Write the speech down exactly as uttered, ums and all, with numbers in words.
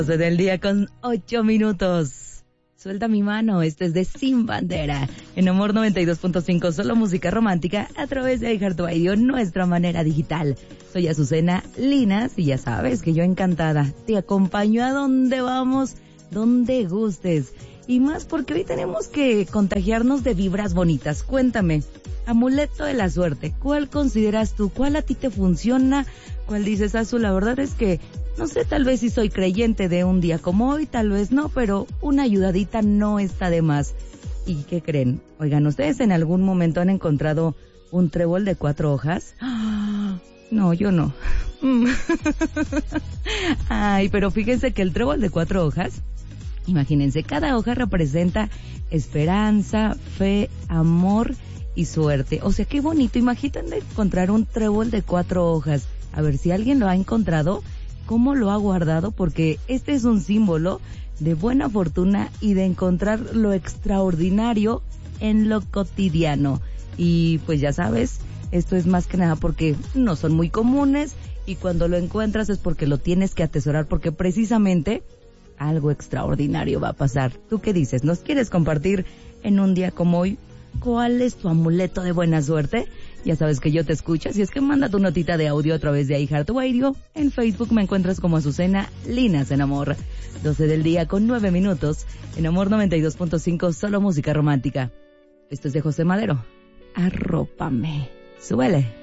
doce del día con ocho minutos. Suelta mi mano, este es de Sin Bandera. En Amor noventa y dos punto cinco, solo música romántica a través de iHeartRadio, nuestra manera digital. Soy Azucena Linas y ya sabes que yo encantada te acompaño a donde vamos, donde gustes. Y más porque hoy tenemos que contagiarnos de vibras bonitas. Cuéntame, amuleto de la suerte, ¿cuál consideras tú? ¿Cuál a ti te funciona? ¿Cuál dices, Azu? La verdad es que no sé, tal vez si soy creyente de un día como hoy, tal vez no, pero una ayudadita no está de más. ¿Y qué creen? Oigan, ¿ustedes en algún momento han encontrado un trébol de cuatro hojas? No, yo no. Ay, pero fíjense que el trébol de cuatro hojas, imagínense, cada hoja representa esperanza, fe, amor y suerte. O sea, qué bonito. Imagínense encontrar un trébol de cuatro hojas. A ver, si alguien lo ha encontrado, ¿cómo lo ha guardado? Porque este es un símbolo de buena fortuna y de encontrar lo extraordinario en lo cotidiano. Y pues ya sabes, esto es más que nada porque no son muy comunes y cuando lo encuentras es porque lo tienes que atesorar, porque precisamente algo extraordinario va a pasar. ¿Tú qué dices? ¿Nos quieres compartir en un día como hoy cuál es tu amuleto de buena suerte? Ya sabes que yo te escucho, así es que manda tu notita de audio a través de iHeartRadio. En Facebook me encuentras como Azucena Linas en Amor. doce del día con nueve minutos. En Amor noventa y dos punto cinco, solo música romántica. Esto es de José Madero. Arrópame. Súbele.